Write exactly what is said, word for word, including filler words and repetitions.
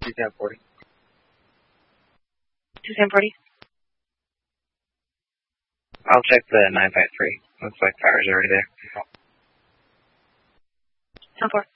two ten forty. two ten forty. I'll check the nine five three. Looks like fire's already there. ten four.